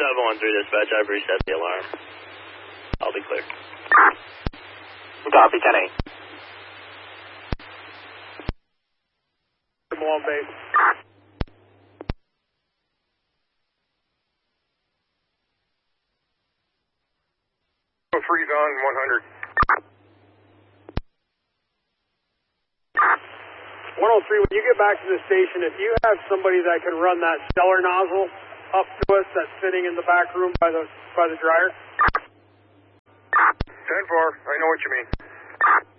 713 dispatch, I've reset the alarm. I'll be clear. Copy, 10-8. Malone base. Freeze on 100. 103, when you get back to the station, if you have somebody that can run that stellar nozzle up to us that's sitting in the back room by the dryer. 10-4, I know what you mean.